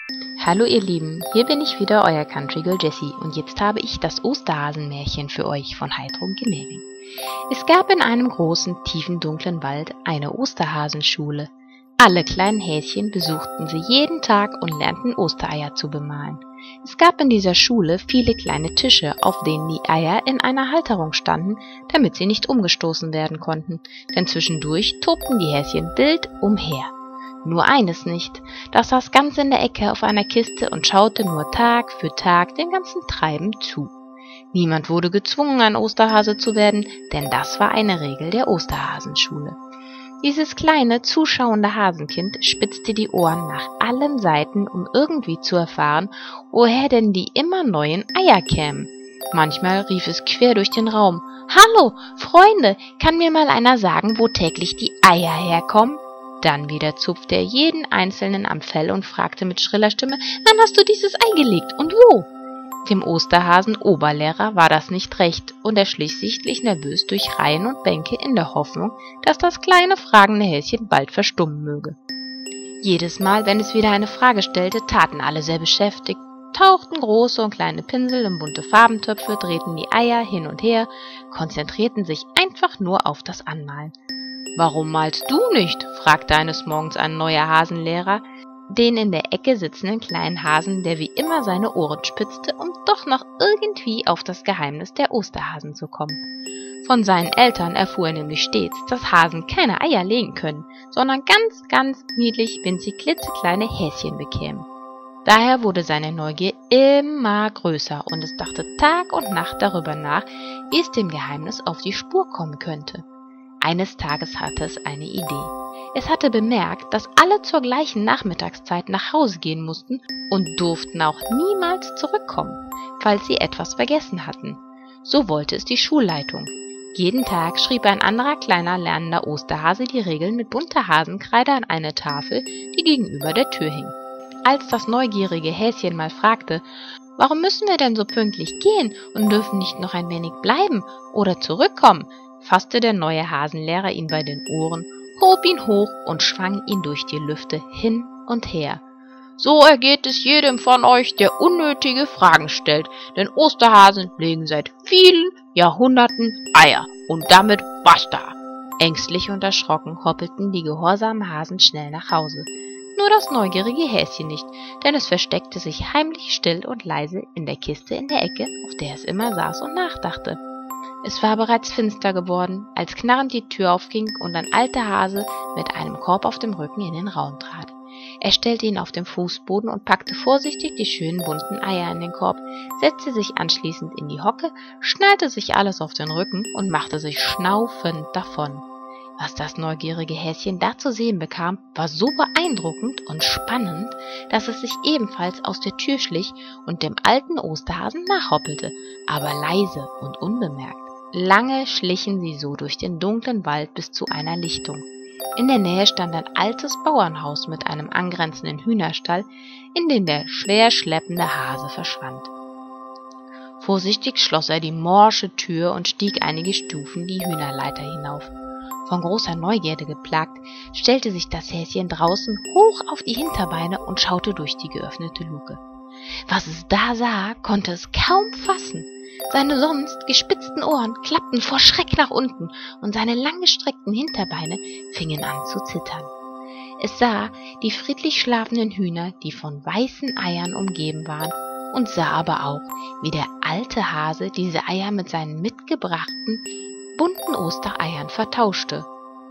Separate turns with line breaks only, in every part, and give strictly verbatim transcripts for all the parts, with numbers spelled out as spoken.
Hallo ihr Lieben, hier bin ich wieder, euer Country Girl Jessie, und jetzt habe ich das Osterhasenmärchen für euch von Heidrun Gemähring. Es gab in einem großen, tiefen, dunklen Wald eine Osterhasenschule. Alle kleinen Häschen besuchten sie jeden Tag und lernten Ostereier zu bemalen. Es gab in dieser Schule viele kleine Tische, auf denen die Eier in einer Halterung standen, damit sie nicht umgestoßen werden konnten, denn zwischendurch tobten die Häschen wild umher. Nur eines nicht, das saß ganz in der Ecke auf einer Kiste und schaute nur Tag für Tag dem ganzen Treiben zu. Niemand wurde gezwungen, ein Osterhase zu werden, denn das war eine Regel der Osterhasenschule. Dieses kleine, zuschauende Hasenkind spitzte die Ohren nach allen Seiten, um irgendwie zu erfahren, woher denn die immer neuen Eier kämen. Manchmal rief es quer durch den Raum: »Hallo, Freunde, kann mir mal einer sagen, wo täglich die Eier herkommen?« Dann wieder zupfte er jeden Einzelnen am Fell und fragte mit schriller Stimme: »Wann hast du dieses Ei gelegt und wo?« Dem Osterhasen-Oberlehrer war das nicht recht, und er schlich sichtlich nervös durch Reihen und Bänke in der Hoffnung, dass das kleine fragende Häschen bald verstummen möge. Jedes Mal, wenn es wieder eine Frage stellte, taten alle sehr beschäftigt, tauchten große und kleine Pinsel in bunte Farbentöpfe, drehten die Eier hin und her, konzentrierten sich einfach nur auf das Anmalen. »Warum malst du nicht?« fragte eines Morgens ein neuer Hasenlehrer den in der Ecke sitzenden kleinen Hasen, der wie immer seine Ohren spitzte, um doch noch irgendwie auf das Geheimnis der Osterhasen zu kommen. Von seinen Eltern erfuhr er nämlich stets, dass Hasen keine Eier legen können, sondern ganz, ganz niedlich, winzig klitzekleine Häschen bekämen. Daher wurde seine Neugier immer größer, und es dachte Tag und Nacht darüber nach, wie es dem Geheimnis auf die Spur kommen könnte. Eines Tages hatte es eine Idee. Es hatte bemerkt, dass alle zur gleichen Nachmittagszeit nach Hause gehen mussten und durften auch niemals zurückkommen, falls sie etwas vergessen hatten. So wollte es die Schulleitung. Jeden Tag schrieb ein anderer kleiner lernender Osterhase die Regeln mit bunter Hasenkreide an eine Tafel, die gegenüber der Tür hing. Als das neugierige Häschen mal fragte: »Warum müssen wir denn so pünktlich gehen und dürfen nicht noch ein wenig bleiben oder zurückkommen?« fasste der neue Hasenlehrer ihn bei den Ohren, hob ihn hoch und schwang ihn durch die Lüfte hin und her. »So ergeht es jedem von euch, der unnötige Fragen stellt, denn Osterhasen legen seit vielen Jahrhunderten Eier, und damit basta!« Ängstlich und erschrocken hoppelten die gehorsamen Hasen schnell nach Hause. Nur das neugierige Häschen nicht, denn es versteckte sich heimlich still und leise in der Kiste in der Ecke, auf der es immer saß und nachdachte. Es war bereits finster geworden, als knarrend die Tür aufging und ein alter Hase mit einem Korb auf dem Rücken in den Raum trat. Er stellte ihn auf den Fußboden und packte vorsichtig die schönen bunten Eier in den Korb, setzte sich anschließend in die Hocke, schnallte sich alles auf den Rücken und machte sich schnaufend davon. Was das neugierige Häschen da zu sehen bekam, war so beeindruckend und spannend, dass es sich ebenfalls aus der Tür schlich und dem alten Osterhasen nachhoppelte, aber leise und unbemerkt. Lange schlichen sie so durch den dunklen Wald bis zu einer Lichtung. In der Nähe stand ein altes Bauernhaus mit einem angrenzenden Hühnerstall, in den der schwer schleppende Hase verschwand. Vorsichtig schloss er die morsche Tür und stieg einige Stufen die Hühnerleiter hinauf. Von großer Neugierde geplagt, stellte sich das Häschen draußen hoch auf die Hinterbeine und schaute durch die geöffnete Luke. Was es da sah, konnte es kaum fassen. Seine sonst gespitzten Ohren klappten vor Schreck nach unten und seine langgestreckten Hinterbeine fingen an zu zittern. Es sah die friedlich schlafenden Hühner, die von weißen Eiern umgeben waren, und sah aber auch, wie der alte Hase diese Eier mit seinen mitgebrachten, bunten Ostereiern vertauschte.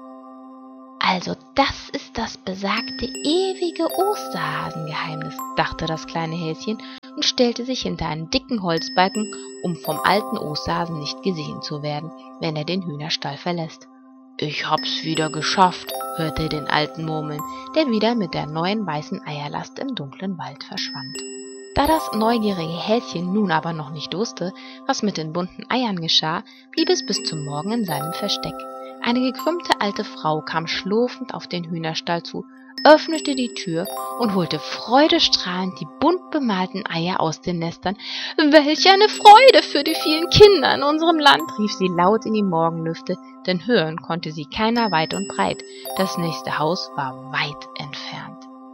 »Also das ist das besagte ewige Osterhasengeheimnis«, dachte das kleine Häschen und stellte sich hinter einen dicken Holzbalken, um vom alten Osterhasen nicht gesehen zu werden, wenn er den Hühnerstall verlässt. »Ich hab's wieder geschafft«, hörte er den Alten murmeln, der wieder mit der neuen weißen Eierlast im dunklen Wald verschwand. Da das neugierige Häschen nun aber noch nicht wusste, was mit den bunten Eiern geschah, blieb es bis zum Morgen in seinem Versteck. Eine gekrümmte alte Frau kam schlurfend auf den Hühnerstall zu, öffnete die Tür und holte freudestrahlend die bunt bemalten Eier aus den Nestern. »Welch eine Freude für die vielen Kinder in unserem Land«, rief sie laut in die Morgenlüfte, denn hören konnte sie keiner weit und breit. Das nächste Haus war weit entfernt.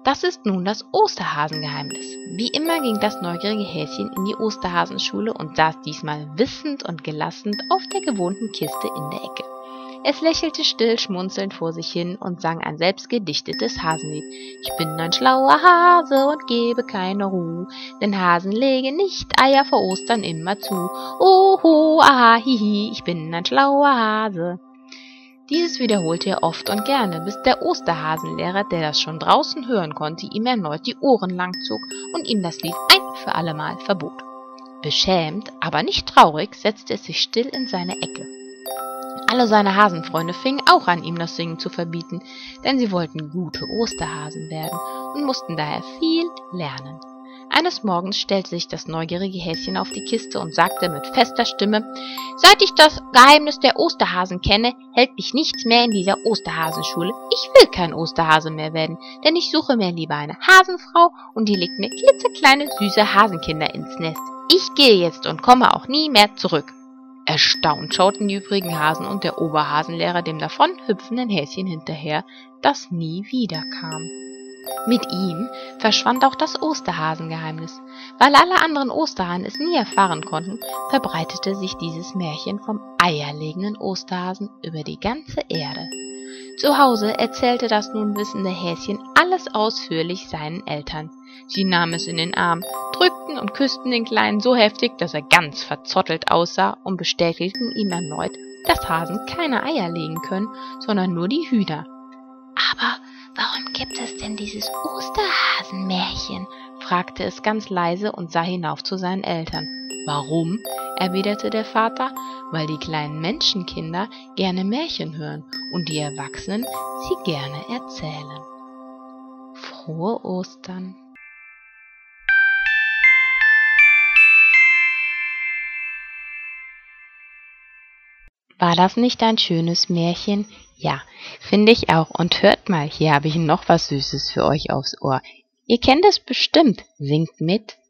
Das ist nun das Osterhasengeheimnis. Wie immer ging das neugierige Häschen in die Osterhasenschule und saß diesmal wissend und gelassen auf der gewohnten Kiste in der Ecke. Es lächelte still schmunzelnd vor sich hin und sang ein selbstgedichtetes Hasenlied. Ich bin ein schlauer Hase und gebe keine Ruhe, denn Hasen legen nicht Eier vor Ostern immer zu. Oho, aha, hihi, ich bin ein schlauer Hase. Dieses wiederholte er oft und gerne, bis der Osterhasenlehrer, der das schon draußen hören konnte, ihm erneut die Ohren langzog und ihm das Lied ein für allemal verbot. Beschämt, aber nicht traurig, setzte es sich still in seine Ecke. Alle seine Hasenfreunde fingen auch an, ihm das Singen zu verbieten, denn sie wollten gute Osterhasen werden und mussten daher viel lernen. Eines Morgens stellte sich das neugierige Häschen auf die Kiste und sagte mit fester Stimme: »Seit ich das Geheimnis der Osterhasen kenne, hält mich nichts mehr in dieser Osterhasenschule. Ich will kein Osterhase mehr werden, denn ich suche mir lieber eine Hasenfrau und die legt mir klitzekleine, süße Hasenkinder ins Nest. Ich gehe jetzt und komme auch nie mehr zurück.« Erstaunt schauten die übrigen Hasen und der Oberhasenlehrer dem davon hüpfenden Häschen hinterher, das nie wiederkam. Mit ihm verschwand auch das Osterhasengeheimnis. Weil alle anderen Osterhasen es nie erfahren konnten, verbreitete sich dieses Märchen vom eierlegenden Osterhasen über die ganze Erde. Zu Hause erzählte das nun wissende Häschen alles ausführlich seinen Eltern. Sie nahmen es in den Arm, drückten und küssten den Kleinen so heftig, dass er ganz verzottelt aussah und bestätigten ihm erneut, dass Hasen keine Eier legen können, sondern nur die Hühner. »Aber warum gibt es denn dieses Osterhasenmärchen?« fragte es ganz leise und sah hinauf zu seinen Eltern. »Warum?« erwiderte der Vater. »Weil die kleinen Menschenkinder gerne Märchen hören und die Erwachsenen sie gerne erzählen.« Frohe Ostern! War das nicht ein schönes Märchen? Ja, finde ich auch. Und hört mal, hier habe ich noch was Süßes für euch aufs Ohr. Ihr kennt es bestimmt. Singt mit.